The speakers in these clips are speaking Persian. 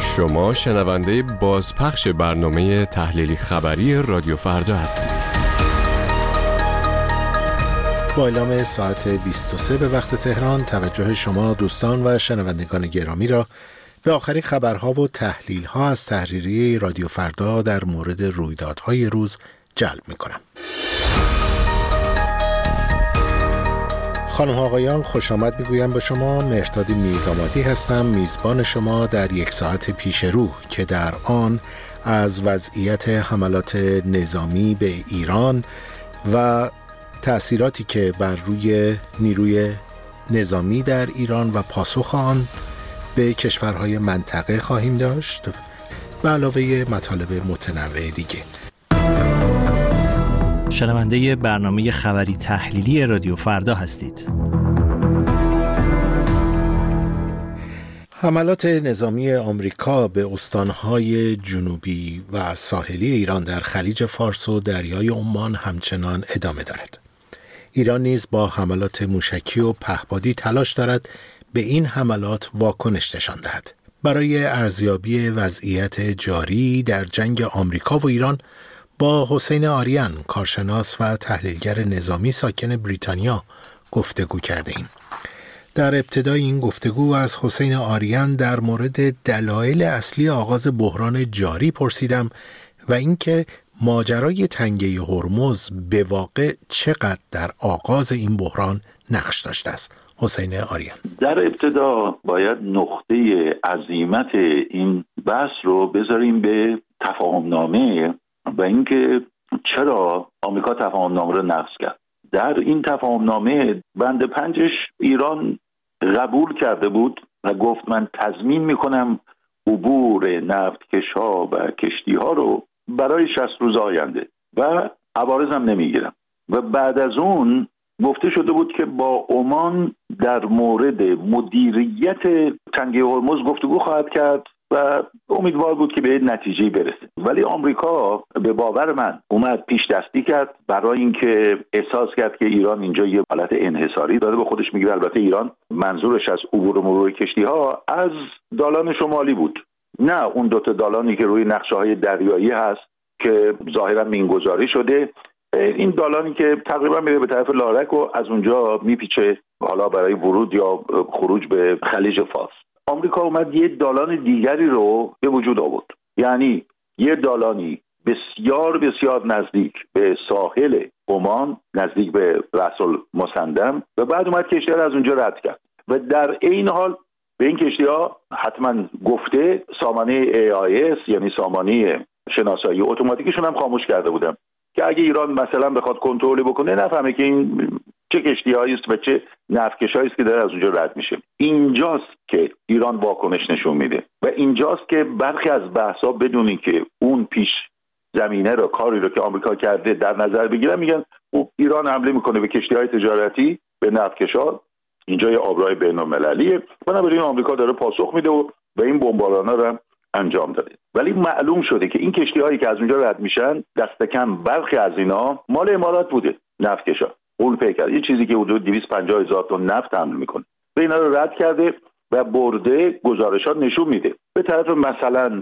شما شنونده بازپخش برنامه تحلیلی خبری رادیو فردا هستید. با اعلام ساعت 23 به وقت تهران توجه شما دوستان و شنوندگان گرامی را به آخرین خبرها و تحلیل‌ها از تحریریه رادیو فردا در مورد رویدادهای روز جلب می‌کنم. خانم ها آقایان، خوش آمد میگویم به شما. مهرداد میردامادی هستم، میزبان شما در یک ساعت پیش رو که در آن از وضعیت حملات نظامی به ایران و تأثیراتی که بر روی نیروی نظامی در ایران و پاسخ آن به کشورهای منطقه خواهیم داشت و علاوه مطالب متنوع دیگه. شنونده برنامه خبری تحلیلی رادیو فردا هستید. حملات نظامی آمریکا به استانهای جنوبی و ساحلی ایران در خلیج فارس و دریای عمان همچنان ادامه دارد. ایران نیز با حملات موشکی و پهپادی تلاش دارد به این حملات واکنش نشان دهد. برای ارزیابی وضعیت جاری در جنگ آمریکا و ایران با حسین آریان، کارشناس و تحلیلگر نظامی ساکن بریتانیا گفتگو کرده ایم. در ابتدای این گفتگو از حسین آریان در مورد دلایل اصلی آغاز بحران جاری پرسیدم و اینکه ماجرای تنگه هرمز به واقع چقدر در آغاز این بحران نقش داشته است. حسین آریان: در ابتدا باید نقطه عزیمت این بحث رو بذاریم به تفاهمنامه و اینکه چرا آمریکا تفاهمنامه رو نقض کرد. در این تفاهمنامه بند 5 ایران قبول کرده بود و گفت من تضمین میکنم عبور نفتکش‌ها و کشتی‌ها رو برای 60 روز آینده و عوارض هم نمیگیرم. و بعد از اون گفته شده بود که با عمان در مورد مدیریت تنگه هرمز گفتگو خواهد کرد و امیدوار بود که به نتیجه برسه. ولی آمریکا به باور من اومد پیش دستی کرد برای اینکه احساس کرد که ایران اینجا یه حالت انحصاری داره به خودش میگیره. البته ایران منظورش از عبور و مرور کشتی ها از دالان شمالی بود، نه اون دوتا دالانی که روی نقشه های دریایی هست که ظاهرا مینگذاری شده. این دالانی که تقریبا میره به طرف لارک و از اونجا میپیچه حالا برای ورود یا خروج به خلیج فارس. آمریکا اومد یه دالان دیگری رو به وجود آورد، یعنی یه دالانی بسیار بسیار نزدیک به ساحل عمان، نزدیک به رأس المسندم، و بعد اومد کشتی رو از اونجا رد کرد و در این حال به این کشتی ها حتما گفته سامانه AIS یعنی سامانه شناسایی اتوماتیکشون هم خاموش کرده بودن که اگه ایران مثلا بخواد کنترل بکنه نفهمه که این چه کشتی‌هایی است و چه نفتکش‌هایی است که داره از اونجا رد میشه. اینجاست که ایران واکنش نشون میده و اینجاست که برخی از بحث‌ها بدون اینکه اون پیش زمینه رو کاری رو که آمریکا کرده در نظر بگیرن میگن ایران حمله میکنه به کشتی‌های تجارتی، به نفتکش‌ها. اینجا یه آبراه بین‌المللیه، بنابراین آمریکا داره پاسخ میده و این بمباران‌ها رو انجام داده. ولی معلوم شده که این کشتی‌هایی که از اونجا رد میشن دست کم برخی از اینا مال امارات بوده. نفتکشا اون پیکر یه چیزی که حدود 250,000 تن نفت حمل میکنه و اینا رو رد کرده و برده. گزارشات نشون میده به طرف مثلا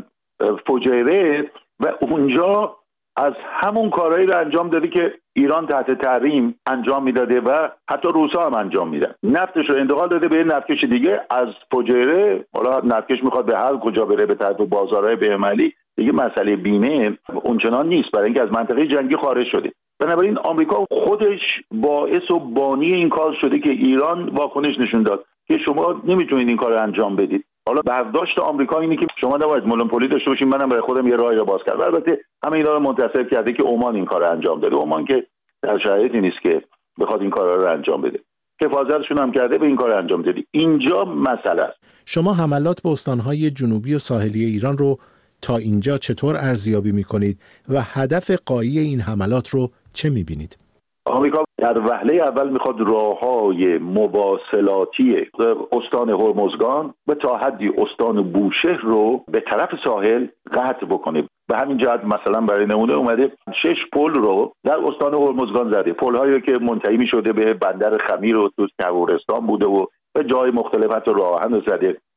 فجیره و اونجا از همون کارهایی رو انجام داده که ایران تحت تحریم انجام میداده و حتی روسا هم انجام میدن. نفتش رو انتقال داده به نفتکش دیگه از فجیره. حالا نفتکش میخواد به هر کجا بره به طرف بازارهای بین‌المللی دیگه مسئله بیمه اونچنان نیست، برای اینکه از منطقه جنگی خارج شده. بنابراین آمریکا خودش باعث و بانی این کار شده که ایران واکنش نشون داد که شما نمیتونید این کار رو انجام بدید. حالا برداشت آمریکا اینه که شما نباید مونوپولی داشته باشین، منم برای خودم یه راهی رو باز کردم. البته همه اینا رو منتسب کرده که عمان این کار رو انجام داده. عمان که در شرایطی نیست که بخواد این کارا رو انجام بده، حفاظتشون هم کرده به این کار انجام دادی. اینجا مسئله است. شما حملات به استانهای جنوبی و ساحلی ایران رو تا اینجا چطور ارزیابی می‌کنید و هدف غایی این حملات رو چه می‌بینید؟ آمریکا در وهله اول میخواد راههای مواصلاتی استان هرمزگان و تا حدی استان بوشهر رو به طرف ساحل قطع بکنه. به همین جهت مثلا برای نمونه اومده 6 پل رو در استان هرمزگان زده، پل‌هایی که منتهی می‌شده به بندر خمیر و تو تبورستان بوده و به جای مختلف حتی راه آهن زده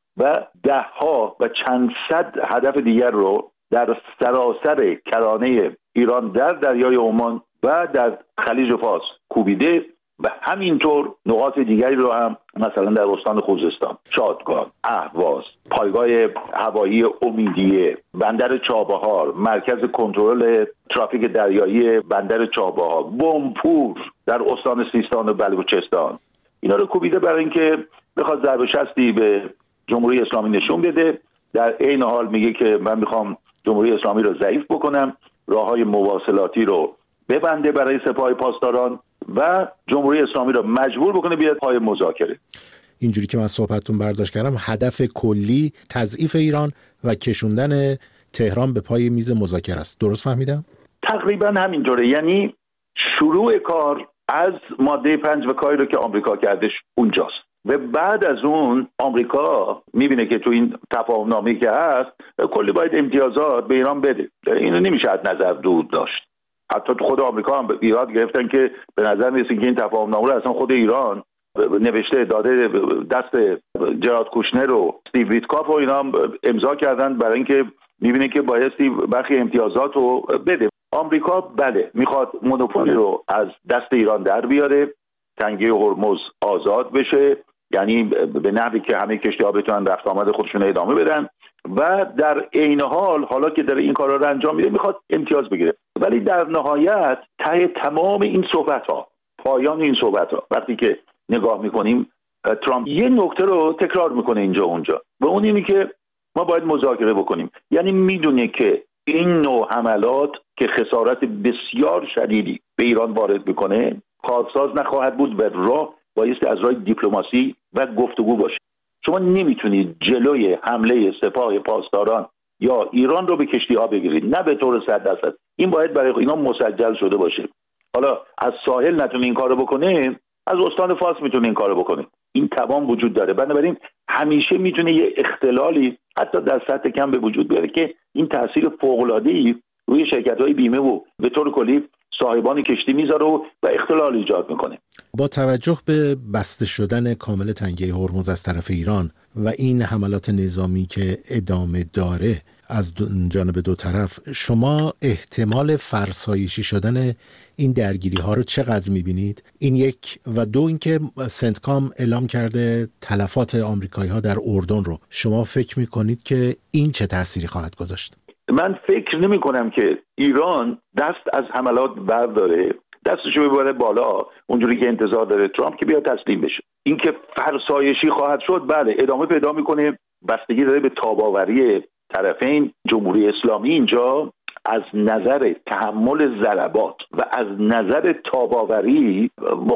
و دهها و چند صد هدف دیگر رو در سراسر کرانه ایران در دریای عمان و در خلیج فارس کوبیده و همینطور نقاط دیگری رو هم مثلا در استان خوزستان، شادگان، اهواز، پایگاه هوایی امیدیه، بندر چابهار، مرکز کنترل ترافیک دریایی بندر چابهار، بمپور در استان سیستان و بلوچستان، اینا رو کوبیده برای اینکه بخواد ضربه شستی به جمهوری اسلامی نشون بده. در عین حال میگه که من میخوام جمهوری اسلامی رو ضعیف بکنم، راههای مواصلاتی رو ببنده برای سپاه پاسداران و جمهوری اسلامی رو مجبور بکنه بیاد پای مذاکره. اینجوری که من صحبتتون برداشت کردم هدف کلی تضعیف ایران و کشوندن تهران به پای میز مذاکره است. درست فهمیدم؟ تقریبا همینطوره. یعنی شروع کار از ماده 5 و کاری رو که آمریکا کردش اونجاست و بعد از اون آمریکا میبینه که تو این تفاهم نامه‌ای که هست کلی باید امتیازات به ایران بده. اینو نمیشه از نظر دور داشت. حتی تو خود آمریکا هم ایراد گرفتن که به نظر میرسه که این تفاهم نامه رو اصلا خود ایران نوشته داده دست جراد کوشنر و استیو ویتکاف و اینا هم امضا کردن برای اینکه میبینه که بایستی برخی امتیازات رو بده. آمریکا بله میخواد مونوپولی رو از دست ایران در بیاره، تنگه هرمز آزاد بشه، یعنی به نحوی که همه کشتی‌ها بتونن رفت آمد خودشون ادامه بدن و در عین حال حالا که داره این کارا رو انجام میده میخواد امتیاز بگیره. ولی در نهایت ته تمام این صحبت‌ها، پایان این صحبت‌ها، وقتی که نگاه میکنیم ترامپ یه نکته رو تکرار میکنه اینجا اونجا و اون اینه که ما باید مذاکره بکنیم. یعنی میدونه که این نوع حملات که خسارت بسیار شدیدی به ایران وارد میکنه کارساز نخواهد بود و راه بایستی از راه دیپلماسی و گفتگو باشه. شما نمیتونید جلوی حمله سپاه پاسداران یا ایران رو به کشتی‌ها بگیرید، نه به طور 100%. این باید برای اینا مسجل شده باشه. حالا از ساحل نتونه این کارو بکنه، از استان فارس میتونه این کارو بکنه. این توان وجود داره. بنابراین همیشه میتونه یه اختلالی حتی در سطح کم به وجود بیاره که این تاثیر فوق‌العاده‌ای روی شرکت‌های بیمه و به طور کلی صاحبان کشتی میذاره و اختلال ایجاد میکنه. با توجه به بسته شدن کامل تنگه هرمز از طرف ایران و این حملات نظامی که ادامه داره از جانب دو طرف، شما احتمال فرسایشی شدن این درگیری ها رو چقدر میبینید؟ این یک و دو اینکه سنتکام اعلام کرده تلفات آمریکایی ها در اردن رو، شما فکر میکنید که این چه تأثیری خواهد گذاشت؟ من فکر نمی کنم که ایران دست از حملات برداره، دستشو ببره بالا اونجوری که انتظار داره ترامپ که بیاد تسلیم بشه. اینکه فرسایشی خواهد شد بله ادامه پیدا میکنه، بستگی داره به تاباوری طرفین. جمهوری اسلامی اینجا از نظر تحمل ضربات و از نظر تاباوری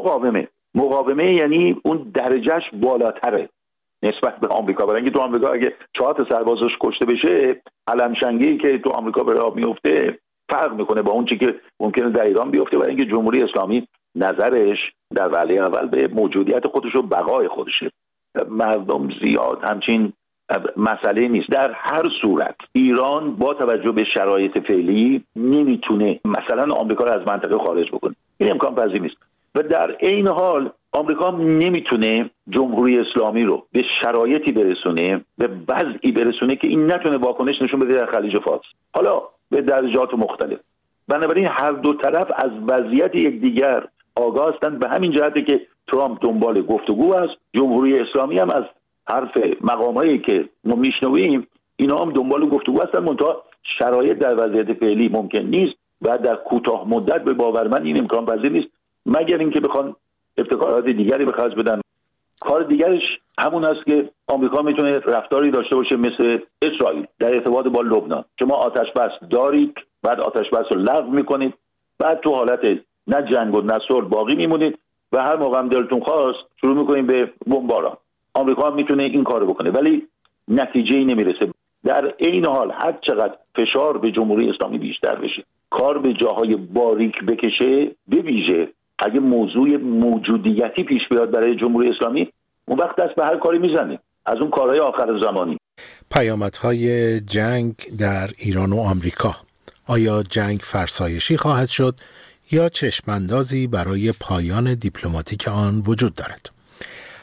مقاومه یعنی اون درجهش بالاتره نسبت به آمریکا. برای اینکه تو آمریکا اگه 4 تا سربازش کشته بشه، علمشنگی که تو آمریکا به راه میفته فرق میکنه با اون چیزی که ممکنه در ایران بیفته. برای اینکه جمهوری اسلامی نظرش در وهله اول به موجودیت خودش و بقای خودشه. مردم زیاد همچین مسئله نیست. در هر صورت ایران با توجه به شرایط فعلی نمیتونه مثلا آمریکا رو از منطقه خارج بکنه، این امکان پذیر نیست. و در عین حال آمریکا نمیتونه جمهوری اسلامی رو به شرایطی برسونه، به وضعی برسونه که این نتونه واکنش نشون بده در خلیج فارس، حالا به درجات مختلف. بنابراین هر دو طرف از وضعیت یکدیگر آگاه هستند. به همین جهته که ترامپ دنبال گفتگو است، جمهوری اسلامی هم از حرف مقامایی که ما میشنویم اینا هم دنبال گفتگو هستن. منتها شرایط در وضعیت فعلی ممکن نیست و در کوتاه مدت به باور من این امکان پذیر نیست، مگر اینکه بخوان ابتکارات دیگری به خرج بدن. کار دیگرش همون است که آمریکا میتونه رفتاری داشته باشه مثل اسرائیل در ارتباط با لبنان. شما آتش بس دارید، بعد آتش بس رو لغو میکنید، بعد تو حالت نه جنگ و نه صلح باقی میمونید و هر موقع هم دلتون خواست شروع میکنید به بمباران. آمریکا هم میتونه این کارو بکنه ولی نتیجه‌ای نمیرسه. در عین حال هر چقدر فشار به جمهوری اسلامی بیشتر بشه، کار به جاهای باریک بکشه، به ویژه اگه موضوع موجودیتی پیش بیاد برای جمهوری اسلامی، اون وقت دست به هر کاری میزنه، از اون کارهای آخر زمانی. پیامدهای جنگ در ایران و آمریکا، آیا جنگ فرسایشی خواهد شد یا چشماندازی برای پایان دیپلماتیک آن وجود دارد؟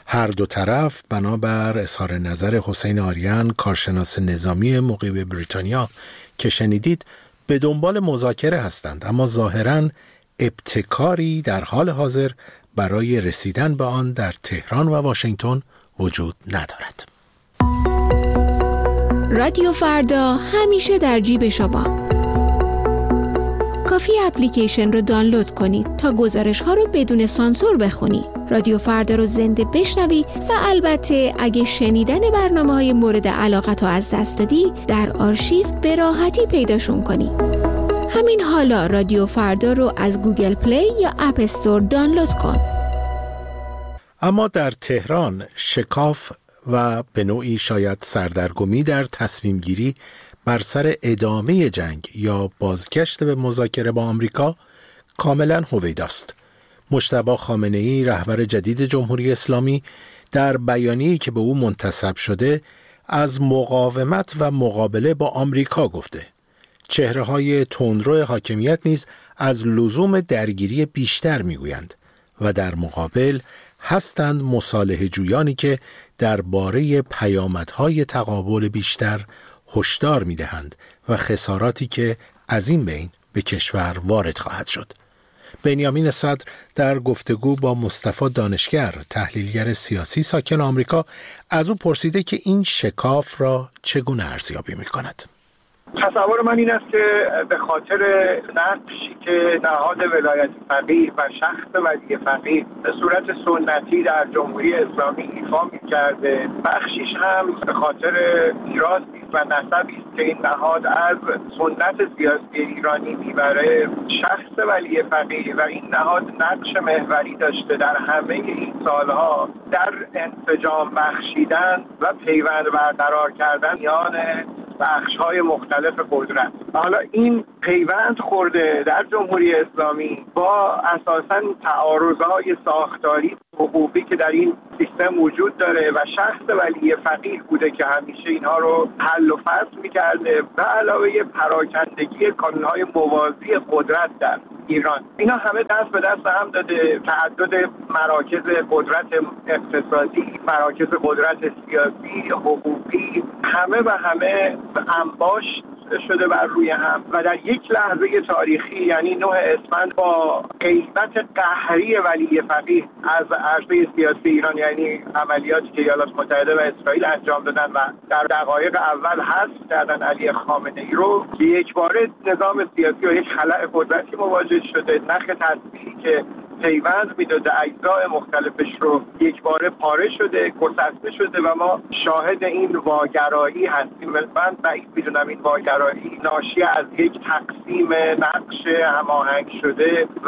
هر دو طرف بنابر اظهار نظر حسین آریان، کارشناس نظامی مقیم بریتانیا که شنیدید، به دنبال مذاکره هستند، اما ظاهراً ابتکاری در حال حاضر برای رسیدن به آن در تهران و واشنگتن وجود ندارد. رادیو فردا همیشه در جیب شما. کافی اپلیکیشن رو دانلود کنید تا گزارش‌ها رو بدون سانسور بخونی. رادیو فردا رو زنده بشنوی و البته اگه شنیدن برنامه‌های مورد علاقت رو از دست دادی، در آرشیو به راحتی پیداشون کنی. همین حالا رادیو فردا رو از گوگل پلی یا اپ استور دانلود کن. اما در تهران شکاف و به نوعی شاید سردرگمی در تصمیم گیری بر سر ادامه جنگ یا بازگشت به مذاکره با آمریکا کاملا هویداست. مجتبی خامنه‌ای، رهبر جدید جمهوری اسلامی، در بیانیه‌ای که به او منتسب شده از مقاومت و مقابله با آمریکا گفته. چهره‌های تندرو حاکمیت نیز از لزوم درگیری بیشتر میگویند و در مقابل هستند مصالحه جویانی که درباره پیامدهای تقابل بیشتر هشدار می‌دهند و خساراتی که از این بین به کشور وارد خواهد شد. بنیامین صدر در گفتگو با مصطفی دانشگر، تحلیلگر سیاسی ساکن آمریکا، از او پرسیده که این شکاف را چگونه ارزیابی می‌کند. تصور من این است که به خاطر نقشی که نهاد ولایت فقیه و شخص ولی فقیه به صورت سنتی در جمهوری اسلامی ایفا می‌کرده، بخشیش هم به خاطر میراثی و نسبی است که این نهاد از سنت سیاسی ایرانی میبره. شخص ولی فقیه و این نهاد نقش محوری داشته در همه این سالها در انسجام بخشیدن و پیوند برقرار کردن میان بخش‌های مختلف قدرت. حالا این پیوند خورده در جمهوری اسلامی با اساساً تعارض‌های ساختاری حقوقی که در این سیستم وجود داره و شخص ولی فقیه بوده که همیشه اینها رو حل و فصل می‌کرده و علاوه پراکندگی کانون‌های موازی قدرت در ایران. اینا همه دست به دست هم داده. تعدد مراکز قدرت اقتصادی، مراکز قدرت سیاسی، حقوقی، همه و همه انباش شده بر روی هم و در یک لحظه تاریخی، یعنی 9 اسفند، با غیبت قهری ولی فقیه از عرصه سیاسی ایران، یعنی عملیاتی که ایالات متحده و اسرائیل انجام دادن و در دقایق اول حذف کردن علی خامنه‌ای رو، که یکباره نظام سیاسی و یک خلأ قدرتی مواجه شده. نخ تصویری که پیوند میداده اجزای مختلفش رو یکباره پاره شده، گسسته شده و ما شاهد این واگرایی هستیم. من بعید میدونم این واگرایی ناشی از یک تقسیم نقش هماهنگ شده و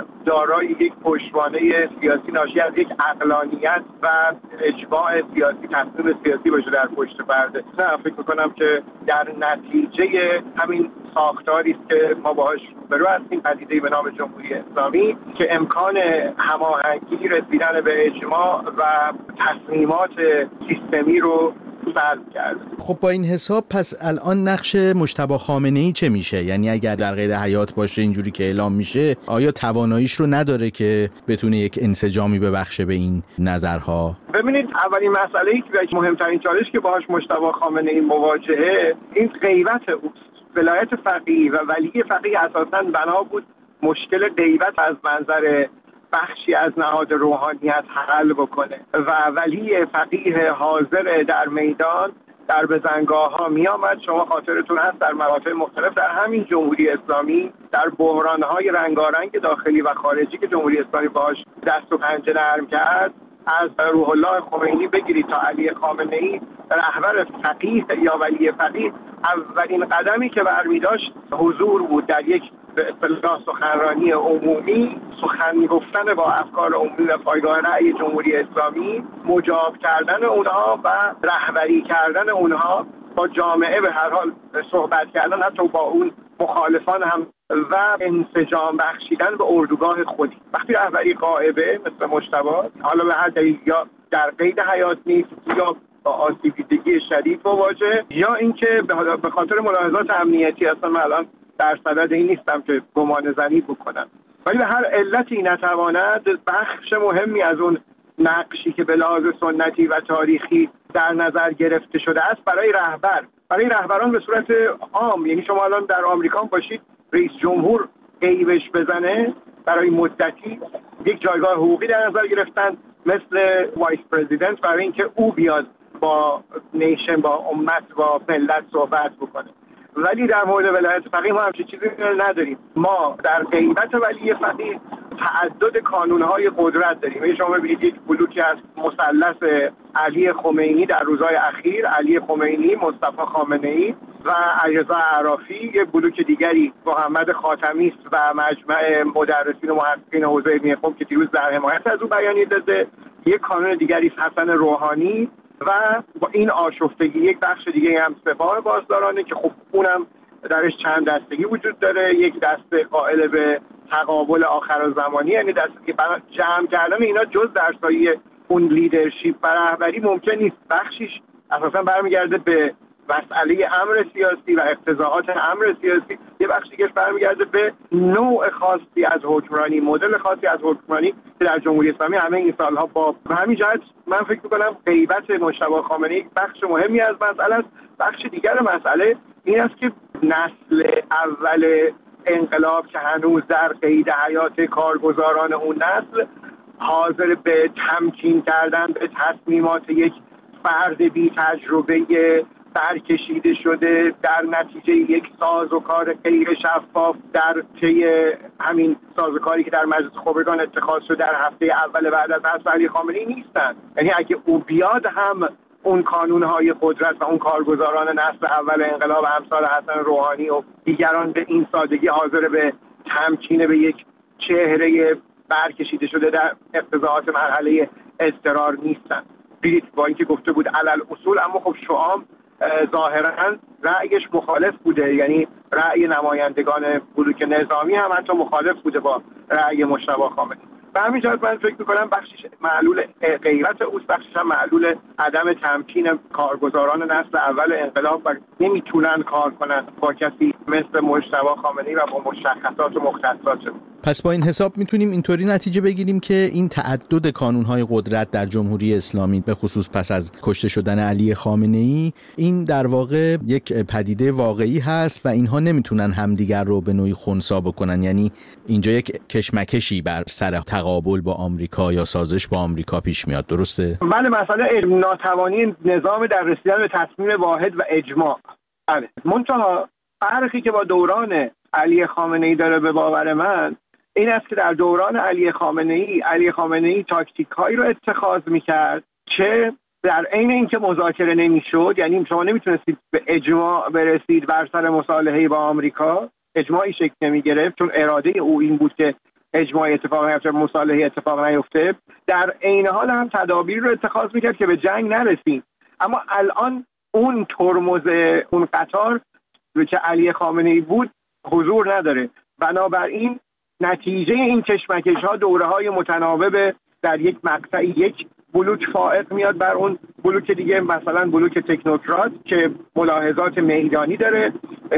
دارای یک پشتوانه سیاسی، ناشی از یک عقلانیت و اجماع سیاسی، تصمیم سیاسی باشه در پشت پرده. نه، فکر میکنم که در نتیجه همین ساختاری است که ما باهاش روبرو هستیم، پدیده‌ای به نام جمهوری اسلامی که امکان هماهنگی، رسیدن به اجماع و تصمیمات سیستمی رو سلب کرده. خب با این حساب پس الان نقش مجتبی خامنه‌ای چه میشه؟ یعنی اگر در قید حیات باشه اینجوری که اعلام میشه، آیا تواناییش رو نداره که بتونه یک انسجامی ببخشه به این نظرها؟ ببینید، اولین مسئله‌ای که مهمترین چالش که باهاش مجتبی خامنه‌ای مواجهه، این غیبت اوست. ولایت فقیه و ولی فقیه اساساً بنا بود مشکل غیبت از منظر بخشی از نهاد روحانیت حل بکنه و ولی فقیه حاضر در میدان در بزنگاه‌ها می آمد. شما خاطرتون هست در مراتب مختلف در همین جمهوری اسلامی در بحران‌های رنگارنگ داخلی و خارجی که جمهوری اسلامی باهاش دست و پنجه نرم کرد، از روح الله خمینی بگیرید تا علی خامنه‌ای، رهبر فقیه یا ولی فقیه، اولین قدمی که برمی داشت حضور بود در یک به اصطلاح سخنرانی عمومی، سخن گفتن با افکار عمومی و پایگاه رأی جمهوری اسلامی، مجاب کردن اونها و رهبری کردن اونها با جامعه، به هر حال صحبت کردن حتی با اون مخالفان هم و انسجام بخشیدن به اردوگاه خودی. وقتی رهبری غائبه مثل مجتبی، حالا به هر دلیل یا در قید حیات نیست یا با آسیب‌دیدگی شدید مواجه، یا اینکه به خاطر ملاحظات امنیتی، اصلا من الان در صدد این نیستم که گمان زنی بکنم، ولی به هر علتی نتواند بخش مهمی از اون نقشی که به لحاظ سنتی و تاریخی در نظر گرفته شده است برای رهبران به صورت عام. یعنی شما الان در آمریکا باشید، رئیس جمهور غیبش بزنه برای مدتی یک جایگاه حقوقی در نظر گرفتن مثل وایس پرزیدنت برای اینکه او بیاد با نیشن، با امت، با ملت صحبت بکنه. ولی در مورد ولایت فقیه ما همچین چیزی نداریم. ما در غیبت ولی فقیه تعدد کانونهای قدرت داریم. یعنی شما ببینید یک بلوکی از مثلث علی خمینی در روزهای اخیر، علی خمینی، مصطفی خامنه‌ای و علیرضا اعرافی، یک بلوک دیگری محمد خاتمی و مجمع مدرسین و محققین حوزه علمی قم که دیروز در حمایت از او بیانیه داده، یک کانون دیگری حسن روحانی و با این آشفتگی یک بخش دیگه هم سپاه بازدارانه که خب اونم درش چند دستگی وجود داره. یک دسته قائل به تقابل آخرالزمانی، یعنی دسته که جمع کردن اینا جز در سایه اون لیدرشپ و رهبری ممکن نیست. بخشیش اساسا برمیگرده به مسئله امر سیاسی و اقتضاعات امر سیاسی، یه بخش دیگه برمیگرده به نوع خاصی از حکمرانی، مدل خاصی از حکمرانی که در جمهوری اسلامی همه این سالها با همین جهت من فکر می‌کنم غیبت مجتبی خامنه‌ای بخش مهمی از مسئله است. بخش دیگر مسئله این است که نسل اول انقلاب که هنوز در قید حیات کارگزاران اون نسل حاضر به تمکین کردن به تصمیمات یک فرد بی تجربه برکشیده شده در نتیجه یک سازوکار غیر شفاف در طی همین سازوکاری که در مجلس خبرگان اتخاذ شده در هفته اول بعد از حذف علی خامنه‌ای نیستن. یعنی اگه او بیاد هم اون کانونهای قدرت و اون کارگزاران نسل اول انقلاب امثال حسن روحانی و دیگران به این سادگی حاضر به تمکین به یک چهره برکشیده شده در اقتضاعات مرحله اضطرار نیستن. دیدید با اینکه گفته بود علل اصول، اما خب شعام ظاهرا رأیش مخالف بوده، یعنی رأی نمایندگان بلوک نظامی هم حتی مخالف بوده با رأی مجتبی خامنه‌ای. به همین جهت من فکر می‌کنم بخشش معلول غیرت اوست، بخشش هم معلول عدم تمکین کارگزاران نسل اول انقلاب و نمیتونن کار کنن با کسی مثل مجتبی خامنه‌ای و با مشخصات و مختصات. پس با این حساب میتونیم اینطوری نتیجه بگیریم که این تعدد کانونهای قدرت در جمهوری اسلامی به خصوص پس از کشته شدن علی خامنه‌ای این در واقع یک پدیده واقعی هست و اینها نمیتونن همدیگر رو به نوعی خنثی بکنن. یعنی اینجا یک کشمکشی بر سر تقابل با آمریکا یا سازش با آمریکا پیش میاد، درسته؟ بله، مسئله ناتوانی نظام در رسیدن به تصمیم واحد و اجماع. بله، منتها فرقی که با دوران علی خامنه‌ای داره به باور من این است که در دوران علی خامنه‌ای تاکتیک‌هایی رو اتخاذ می‌کرد که در عین اینکه مذاکره نمی‌شد، یعنی شما نمی‌تونستید به اجماع برسید بر سر مصالحه با آمریکا، اجماعی شکل نمی‌گرفت چون اراده او این بود که اجماع اتفاق نیفته، مصالحه اتفاق نیفته. در عین حال هم تدابیر رو اتخاذ می‌کرد که به جنگ نرسیم. اما الان اون ترمز، اون قطار که علی خامنه‌ای بود حضور نداره. بنابراین نتیجه این کشمکش‌ها دوره‌های متناوب در یک مقطعی یک بلوک فائق میاد بر اون بلوک دیگه، مثلا بلوک تکنوکرات که ملاحظات میدانی داره،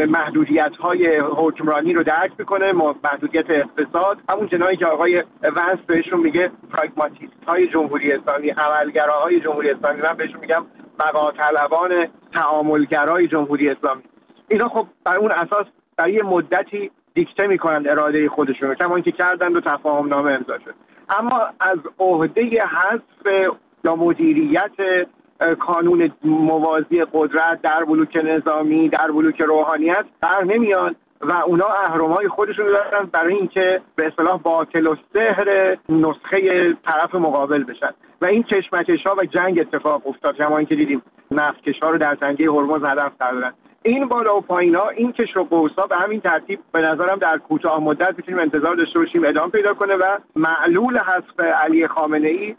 محدودیت‌های حکمرانی رو درک می‌کنه، محدودیت اقتصاد، همون جنایی که آقای ونس بهشون میگه پراگماتیست‌های جمهوری اسلامی، عملگراهای جمهوری اسلامی، من بهشون میگم بقاطلبان تعاملگرای جمهوری اسلامی. اینا خب بر اون اساس در یه مدتی دیکته میکنند اراده خودشون، کما اینکه کردند و تفاهم نامه امضا شد. اما از عهده حذف یا مدیریت کانون موازی قدرت در بلوک نظامی، در بلوک روحانیت بر نمیان و اونا اهرم‌های خودشون دارن برای اینکه به اصطلاح باطل و سحر نسخه طرف مقابل بشن و این کشمکش‌ها و جنگ اتفاق افتاد. کما اینکه دیدیم نفتکش‌ها رو در تنگه هرمز هدف کردن. این بالا و پایین‌ها، این کش و قوس‌ها به همین ترتیب به نظرم در کوتاه مدت می‌تونیم انتظار داشته باشیم ادامه پیدا کنه و معلول حذف علی خامنه‌ای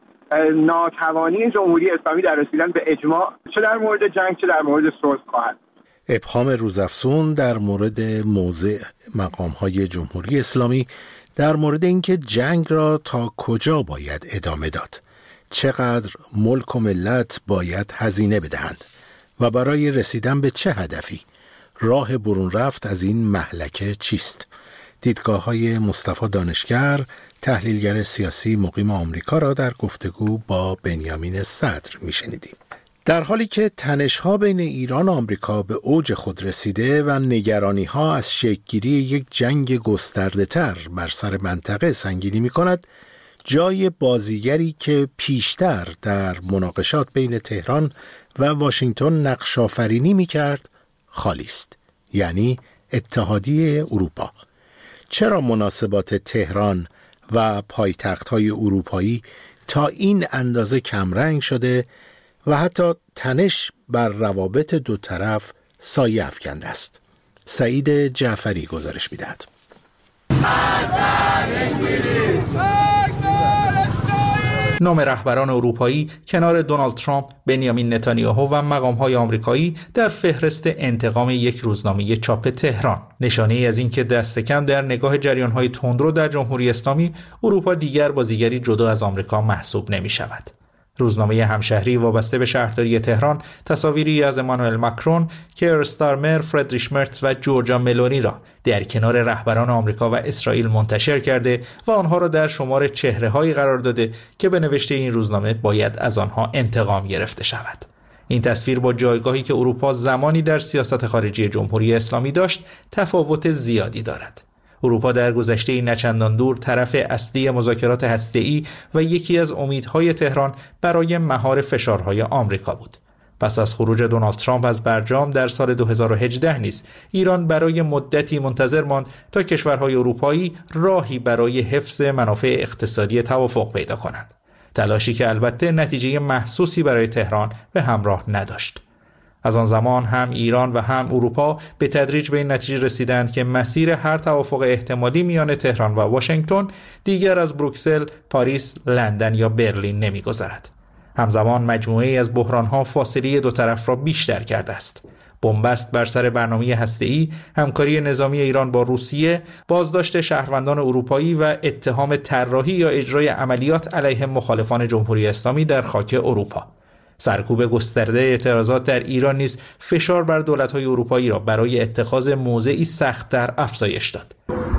ناتوانی جمهوری اسلامی در رسیدن به اجماع چه در مورد جنگ چه در مورد صلح خواهد. ابهام روزافزون در مورد موضع مقام‌های جمهوری اسلامی در مورد اینکه جنگ را تا کجا باید ادامه داد، چقدر ملک و ملت باید هزینه بدهند و برای رسیدن به چه هدفی راه برون رفت از این مهلکه چیست؟ دیدگاه‌های مصطفی دانشگر، تحلیلگر سیاسی مقیم آمریکا را در گفتگو با بنیامین صدر میشنیدیم. در حالی که تنش‌ها بین ایران و آمریکا به اوج خود رسیده و نگرانی‌ها از شکل‌گیری یک جنگ گسترده‌تر بر سر منطقه سنگینی می‌کند، جای بازیگری که پیشتر در مناقشات بین تهران و واشنگتن نقش آفرینی می‌کرد خالی است، یعنی اتحادیه اروپا. چرا مناسبات تهران و پایتخت‌های اروپایی تا این اندازه کمرنگ شده و حتی تنش بر روابط دو طرف سایه افکنده است؟ سعید جعفری گزارش می‌دهد. نام رهبران اروپایی کنار دونالد ترامپ، بنیامین نتانیاهو و مقام‌های آمریکایی در فهرست انتقام یک روزنامه چاپ تهران، نشانه‌ای از اینکه دست کم در نگاه جریان‌های تندرو در جمهوری اسلامی اروپا دیگر بازیگری جدا از آمریکا محسوب نمی‌شود. روزنامه همشهری وابسته به شهرداری تهران تصاویری از امانوئل ماکرون، کیر استارمر، فردریش مرتز و جورجا ملونی را در کنار رهبران آمریکا و اسرائیل منتشر کرده و آنها را در شمار چهره‌هایی قرار داده که به نوشته این روزنامه باید از آنها انتقام گرفته شود. این تصویر با جایگاهی که اروپا زمانی در سیاست خارجی جمهوری اسلامی داشت تفاوت زیادی دارد. اروپا در گذشته نچندان دور طرف اصلی مذاکرات هسته‌ای و یکی از امیدهای تهران برای مهار فشارهای آمریکا بود. پس از خروج دونالد ترامپ از برجام در سال 2018 نیز ایران برای مدتی منتظر ماند تا کشورهای اروپایی راهی برای حفظ منافع اقتصادی توافق پیدا کنند. تلاشی که البته نتیجه محسوسی برای تهران به همراه نداشت. از آن زمان هم ایران و هم اروپا به تدریج به این نتیجه رسیدند که مسیر هر توافق احتمالی میان تهران و واشنگتن دیگر از بروکسل، پاریس، لندن یا برلین نمی‌گذرد. همزمان مجموعه‌ای از بحران‌ها فاصله دو طرف را بیشتر کرده است. بنبست بر سر برنامه هسته‌ای، همکاری نظامی ایران با روسیه، بازداشت شهروندان اروپایی و اتهام طراحی یا اجرای عملیات علیه مخالفان جمهوری اسلامی در خاک اروپا. سرکوب گسترده اعتراضات در ایران نیز فشار بر دولت‌های اروپایی را برای اتخاذ موضعی سخت‌تر افزایش داد.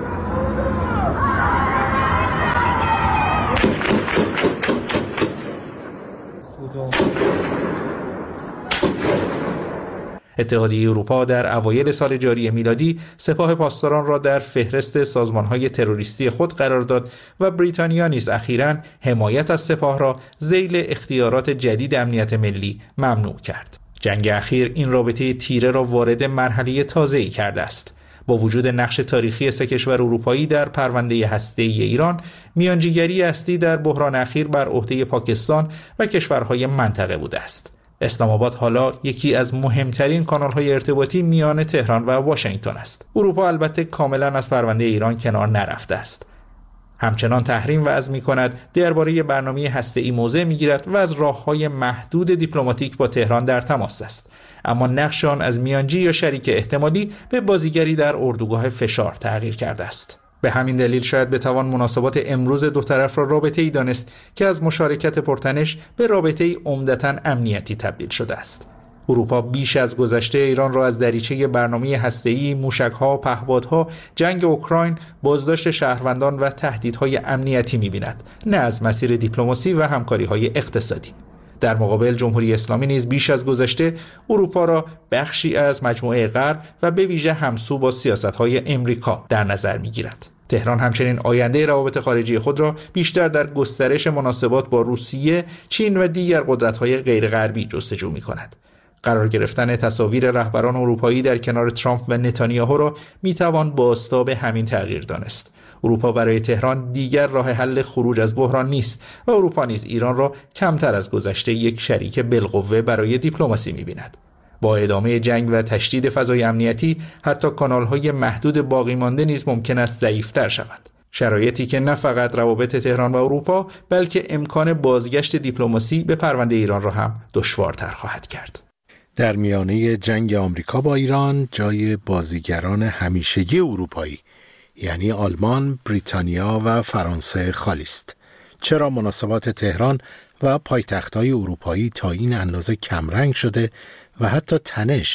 اتحادیه اروپا در اوایل سال جاری میلادی سپاه پاسداران را در فهرست سازمان‌های تروریستی خود قرار داد و بریتانیا نیز اخیراً حمایت از سپاه را ذیل اختیارات جدید امنیت ملی ممنوع کرد. جنگ اخیر این رابطه تیره را وارد مرحله تازه‌ای کرده است. با وجود نقش تاریخی سه کشور اروپایی در پرونده هسته‌ای ایران، میانجیگری اصلی در بحران اخیر بر عهده پاکستان و کشورهای منطقه بوده است. اسلام آباد حالا یکی از مهمترین کانال‌های ارتباطی میان تهران و واشنگتن است. اروپا البته کاملا از پرونده ایران کنار نرفته است. همچنان تحریم وضع می‌کند، درباره برنامه هسته‌ای موضع می‌گیرد و از راه‌های محدود دیپلماتیک با تهران در تماس است. اما نقش آن از میانجی یا شریک احتمالی به بازیگری در اردوگاه فشار تغییر کرده است. به همین دلیل شاید بتوان مناسبات امروز دو طرف را رابطه‌ای دانست که از مشارکت پرتنش به رابطه‌ای عمدتاً امنیتی تبدیل شده است. اروپا بیش از گذشته ایران را از دریچه برنامه هسته‌ای، موشک‌ها، پهپادها، جنگ اوکراین، بازداشت شهروندان و تهدیدهای امنیتی می‌بیند، نه از مسیر دیپلماسی و همکاری‌های اقتصادی. در مقابل جمهوری اسلامی نیز بیش از گذشته اروپا را بخشی از مجموعه غرب و به ویژه همسو با سیاست‌های امریکا در نظر می‌گیرد. تهران همچنین آینده روابط خارجی خود را بیشتر در گسترش مناسبات با روسیه، چین و دیگر قدرت‌های غیرغربی جستجو می‌کند. قرار گرفتن تصاویر رهبران اروپایی در کنار ترامپ و نتانیاهو را می‌توان بازتاب همین تغییر دانست. اروپا برای تهران دیگر راه حل خروج از بحران نیست و اروپا نیز ایران را کمتر از گذشته یک شریک بالقوه برای دیپلماسی می‌بیند. با ادامه جنگ و تشدید فضای امنیتی، حتی کانال‌های محدود باقی مانده نیز ممکن است ضعیف‌تر شوند. شرایطی که نه فقط روابط تهران و اروپا، بلکه امکان بازگشت دیپلماسی به پرونده ایران را هم دشوارتر خواهد کرد. در میانه جنگ آمریکا با ایران، جای بازیگران همیشگی اروپایی یعنی آلمان، بریتانیا و فرانسه خالی است. چرا مناسبات تهران و پایتخت‌های اروپایی تا این اندازه کمرنگ شده و حتی تنش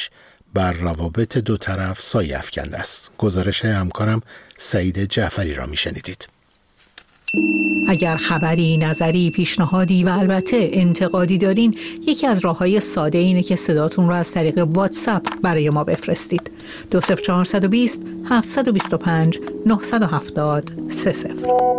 بر روابط دو طرف سایه افکنده است. گزارش همکارم سعید جعفری را میشنیدید. اگر خبری، نظری، پیشنهادی و البته انتقادی دارین، یکی از راه‌های ساده اینه که صداتون رو از طریق واتساپ برای ما بفرستید. 20420 725 970 30.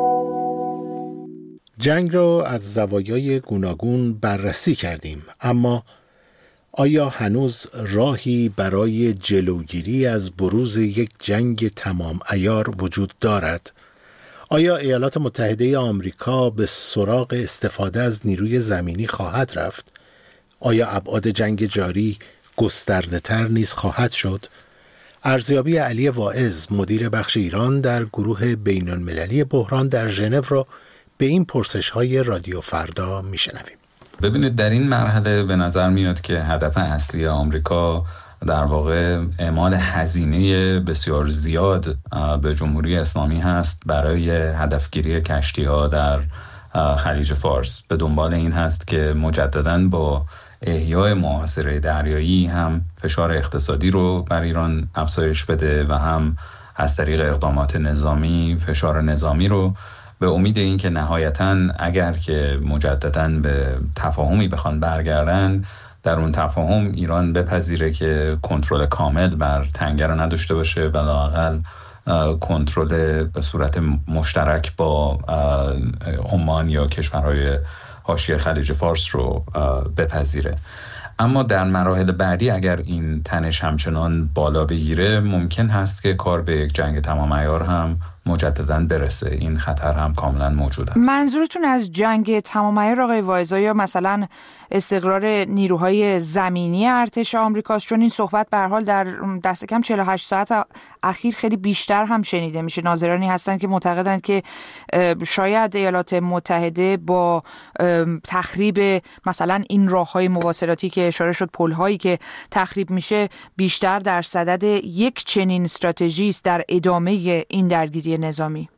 جنگ را از زوایای گوناگون بررسی کردیم، اما آیا هنوز راهی برای جلوگیری از بروز یک جنگ تمام عیار وجود دارد؟ آیا ایالات متحده آمریکا به سراغ استفاده از نیروی زمینی خواهد رفت؟ آیا ابعاد جنگ جاری گسترده تر نیز خواهد شد؟ ارزیابی علی واعظ، مدیر بخش ایران در گروه بین المللی بحران در ژنو را به این پرسش‌های رادیو فردا میشنویم. ببینید، در این مرحله به نظر میاد که هدف اصلی آمریکا در واقع اعمال هزینه بسیار زیاد به جمهوری اسلامی هست برای هدفگیری کشتی‌ها در خلیج فارس. به دنبال این هست که مجدداً با احیای محاصره دریایی هم فشار اقتصادی رو بر ایران افزایش بده و هم از طریق اقدامات نظامی فشار نظامی رو، به امید این که نهایتاً اگر که مجدداً به تفاهمی بخوان برگردن، در اون تفاهم ایران بپذیره که کنترل کامل بر تنگه رو نداشته باشه و لااقل کنترل به صورت مشترک با عمان یا کشورهای حاشیه خلیج فارس رو بپذیره. اما در مراحل بعدی اگر این تنش همچنان بالا بگیره، ممکن هست که کار به یک جنگ تمام عیار هم مجدداً برسه. این خطر هم کاملا موجود است. منظورتون از جنگ تمام عیار آقای واعظ یا مثلا استقرار نیروهای زمینی ارتش آمریکاست؟ چون این صحبت به هر حال در دست کم 48 ساعت اخیر خیلی بیشتر هم شنیده میشه. ناظرانی هستن که معتقدند که شاید ایالات متحده با تخریب مثلا این راههای مواصلاتی که اشاره شد، پل‌هایی که تخریب میشه، بیشتر در صدد یک چنین استراتژی است در ادامه این درگیری نظامی.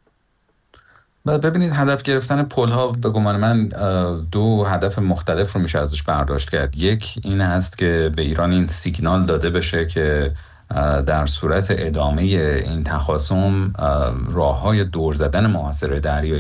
ببینید، هدف گرفتن پل‌ها به گمان من دو هدف مختلف رو میشه ازش برداشت کرد. یک این هست که به ایران این سیگنال داده بشه که در صورت ادامه این تخاصم راه‌های دور زدن محاصره دریایی